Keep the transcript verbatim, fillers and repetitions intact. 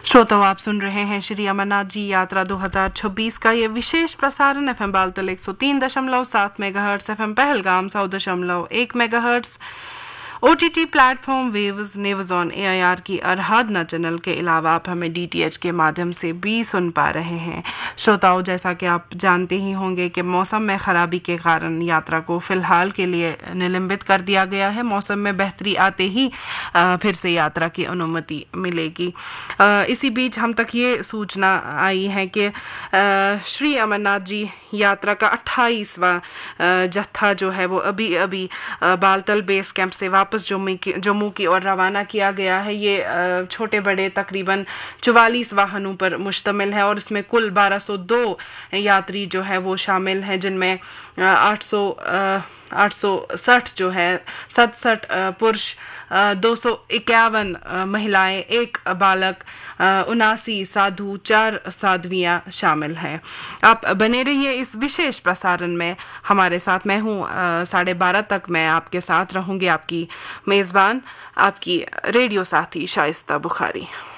श्रोताओं, आप सुन रहे हैं श्री अमरनाथ जी यात्रा दो हज़ार छब्बीस का ये विशेष प्रसारण एफएम बालतल एक सौ तीन दशमलव सात मेगाहर्ट्ज, एफएम पहलगाम सौ दशमलव एक megahertz, OTT platform waves Neves on AIR की आराधना चैनल के अलावा आप हमें डीटीएच के माध्यम से भी सुन पा रहे हैं। श्रोताओं, जैसा कि आप जानते ही होंगे कि मौसम में खराबी के कारण यात्रा को फिलहाल के लिए निलंबित कर दिया गया है। मौसम में बेहतरी आते ही आ, फिर से यात्रा की अनुमति मिलेगी। आ, इसी बीच हम तक ये सूचना आई है कि श्री अमरनाथ जी यात्रा का अट्ठाईसवां जत्था जो है वो अभी अभी बालतल बेस कैंप से वापस जम्मू की जम्मू की ओर रवाना किया गया है। ये छोटे बड़े तकरीबन चौवालीस वाहनों पर मुश्तमिल है और इसमें कुल बारह सौ दो यात्री जो है वो शामिल हैं, जिनमें आठ सौ आठ सौ साठ जो है सड़सठ पुरुष, दो सौ इक्यावन महिलाएं, एक बालक, उनासी साधु, चार साध्वियां शामिल हैं। आप बने रहिए इस विशेष प्रसारण में हमारे साथ। मैं हूं साढ़े बारह तक मैं आपके साथ रहूंगी, आपकी मेज़बान, आपकी रेडियो साथी शाइस्ता बुखारी।